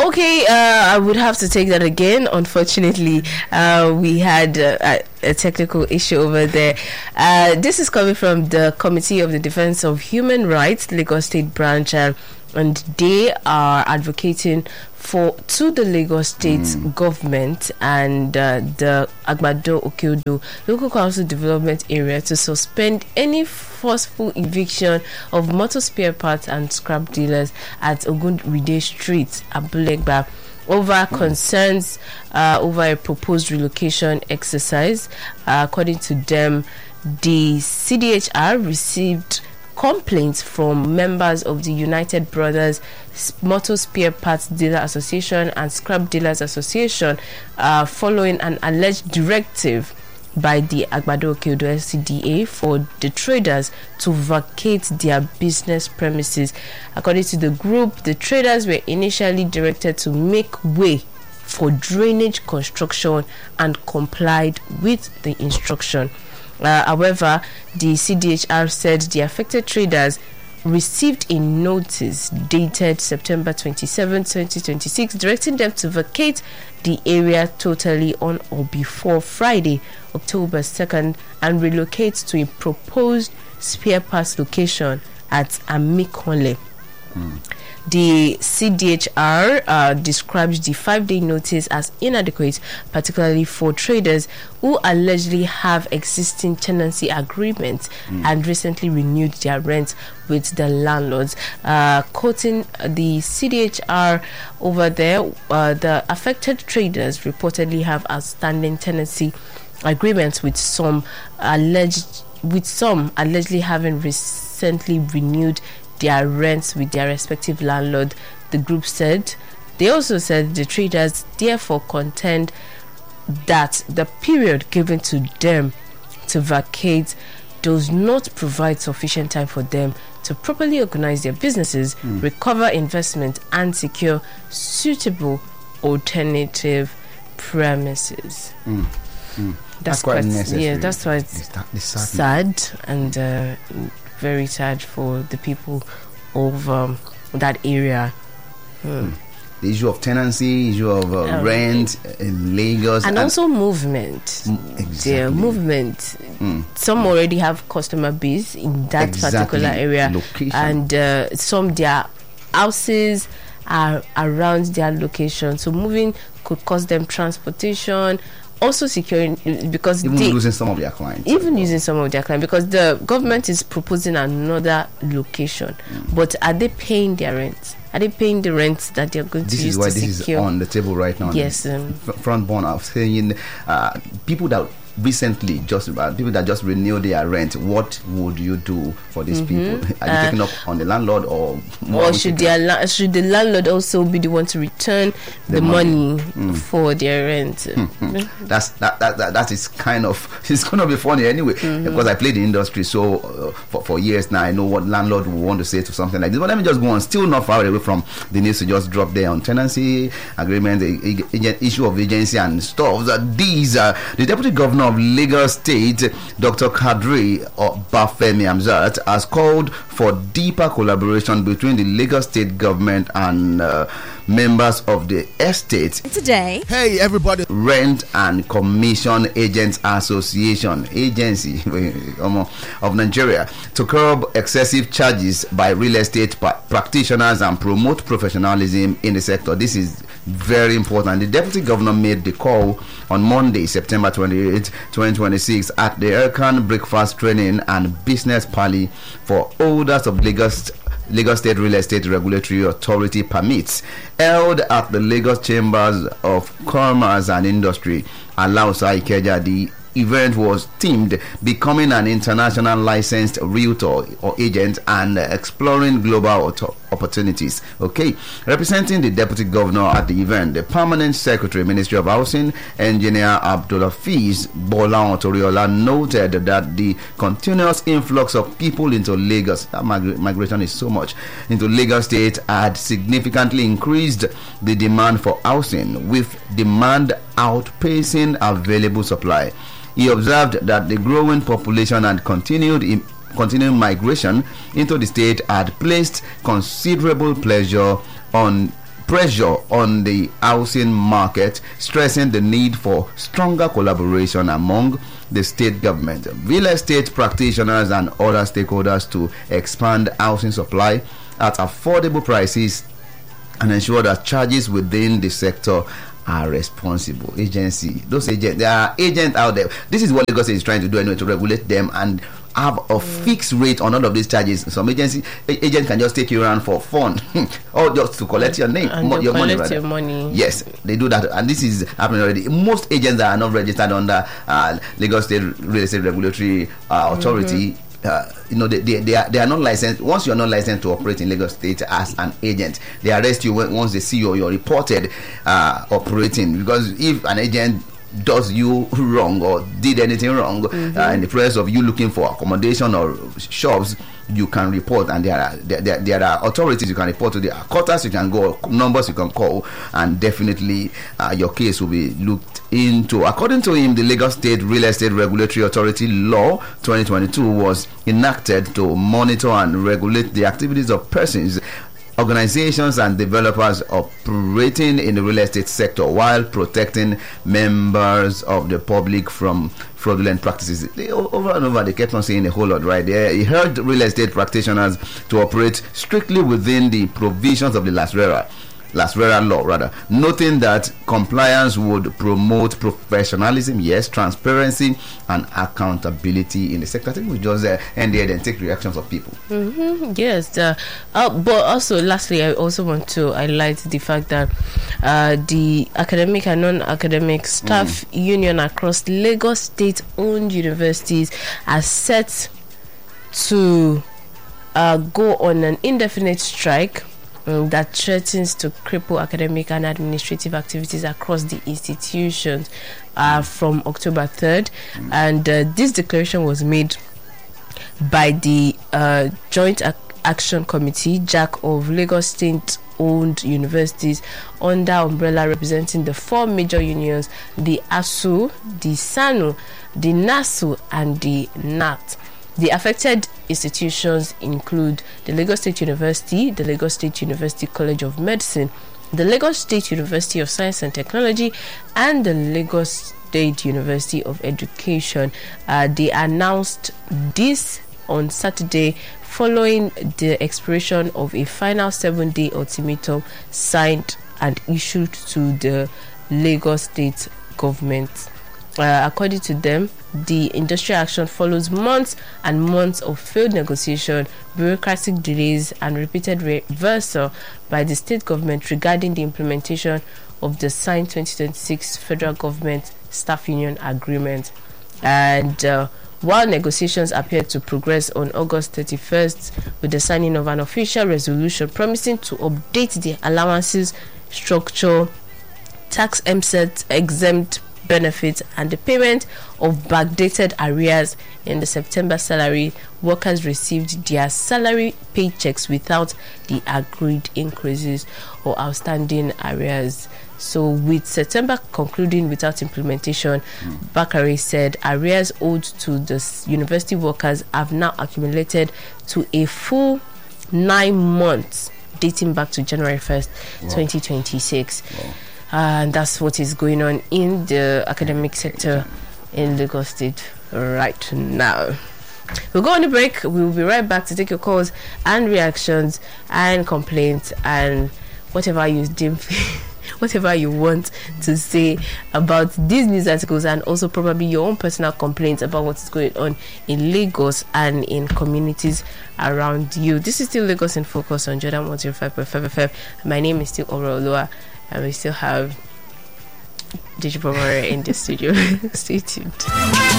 Okay, I would have to take that again. Unfortunately, we had a technical issue over there. This is coming from the Committee of the Defense of Human Rights, Lagos State Branch, and they are advocating to the Lagos State government and the Agbado Okeodo Local Council Development Area to suspend any forceful eviction of motor spare parts and scrap dealers at Ogunride Street, Abulegba, over concerns over a proposed relocation exercise. According to them, the CDHR received complaints from members of the United Brothers Motor Spare Parts Dealer Association and Scrap Dealers Association following an alleged directive by the Agbado Okeodo SCDA for the traders to vacate their business premises. According to the group, the traders were initially directed to make way for drainage construction and complied with the instruction. However, the CDHR said the affected traders received a notice dated September 27, 2026, directing them to vacate the area totally on or before Friday, October 2nd, and relocate to a proposed spare parts location at Amikole. The CDHR describes the 5-day notice as inadequate, particularly for traders who allegedly have existing tenancy agreements and recently renewed their rent with the landlords. Quoting the CDHR over there, the affected traders reportedly have outstanding tenancy agreements with some allegedly having recently renewed their rents with their respective landlord. The group said, they also said the traders therefore contend that the period given to them to vacate does not provide sufficient time for them to properly organize their businesses, recover investment, and secure suitable alternative premises. That's quite necessary. Yeah, that's why it's sad and very sad for the people of that area. The issue of tenancy, issue of rent in Lagos, and also movement. Their movement. Some already have customer base in that particular area, location. And some their houses are around their location. So moving could cost them transportation. Also securing, because even losing some of their clients. Using some of their clients, because the government is proposing another location. But are they paying their rent? Are they paying the rent that they're going to use to secure? This is why this is on the table right now. Yes. Front burner of saying people that recently people that just renewed their rent, what would you do for these people? Are you taking up on the landlord, or should the landlord also be the one to return the money for their rent? That is kind of, it's going to be funny anyway, because I played the industry, so for years now I know what landlord will want to say to something like this. But let me just go on, still not far away from the news to just drop there on tenancy agreement, the issue of agency and stuff. These are the Deputy Governor of Lagos State, Dr. Kadri Bafemi Amzat, has called for deeper collaboration between the Lagos State government and members of the estate. Today, hey everybody, Rent and Commission Agents Association Agency of Nigeria to curb excessive charges by real estate practitioners and promote professionalism in the sector. This is very important. The Deputy Governor made the call on Monday, September 28, 2026 at the Erkan Breakfast Training and Business Parley for holders of Lagos State Real Estate Regulatory Authority permits, held at the Lagos Chambers of Commerce and Industry, Alausa Ikeja. The event was themed Becoming an International Licensed Realtor or Agent and Exploring Global Opportunities. Okay, representing the Deputy Governor at the event, the Permanent Secretary, Ministry of Housing, Engineer Abdulafiz Bola Otoriola, noted that the continuous influx of people into Lagos, that migration is so much, into Lagos State had significantly increased the demand for housing, with demand outpacing available supply. He observed that the growing population and continuing migration into the state had placed considerable pressure on pressure on the housing market, stressing the need for stronger collaboration among the state government, real estate practitioners, and other stakeholders to expand housing supply at affordable prices and ensure that charges within the sector are responsible. Those agents, there are agents out there. This is what Lagos is trying to do anyway, to regulate them and have a fixed rate on all of these charges. Some agents can just take you around for fun or just to collect your name, and your money. Collect your money. Yes, they do that, and this is happening already. Most agents that are not registered under Lagos State Real Estate Regulatory Authority, they are not licensed. Once you are not licensed to operate in Lagos State as an agent, they arrest you once they see you're reported operating. Because if an agent does you wrong or did anything wrong in the process of you looking for accommodation or shops, you can report, and there are authorities you can report to. There are quarters you can go, numbers you can call, and definitely your case will be looked into. According to him, the Lagos State Real Estate Regulatory Authority Law 2022 was enacted to monitor and regulate the activities of persons, organizations, and developers operating in the real estate sector while protecting members of the public from fraudulent practices. Over and over, they kept on saying a whole lot right there. He urged real estate practitioners to operate strictly within the provisions of the Lasrera law, noting that compliance would promote professionalism, transparency, and accountability in the sector. I think we just end there and take reactions of people. Yes, but also, lastly, I also want to highlight the fact that the academic and non-academic staff union across Lagos State-owned universities are set to go on an indefinite strike that threatens to cripple academic and administrative activities across the institutions from October 3rd. And this declaration was made by the Joint Action Committee, JAC, of Lagos State-owned universities under umbrella representing the four major unions, the ASU, the SANU, the NASU, and the NAT. The affected institutions include the Lagos State University, the Lagos State University College of Medicine, the Lagos State University of Science and Technology, and the Lagos State University of Education. They announced this on Saturday following the expiration of a final 7-day ultimatum signed and issued to the Lagos State government. According to them, the industrial action follows months and months of failed negotiation, bureaucratic delays, and repeated reversal by the state government regarding the implementation of the signed 2026 federal government staff union agreement. And while negotiations appeared to progress on August 31st with the signing of an official resolution promising to update the allowances structure, tax exempt benefits, and the payment of backdated arrears in the September salary, workers received their salary paychecks without the agreed increases or outstanding arrears. So with September concluding without implementation, Bakare said arrears owed to the university workers have now accumulated to a full 9 months dating back to January 1st, 2026. And that's what is going on in the academic sector in Lagos State right now. We'll go on a break. We'll be right back to take your calls and reactions and complaints and whatever you deem, whatever you want to say about these news articles, and also probably your own personal complaints about what's going on in Lagos and in communities around you. This is still Lagos in Focus on Jordan 105.5 FM. My name is still Orolua, and we still have Digi Bomare in the studio. Stay tuned.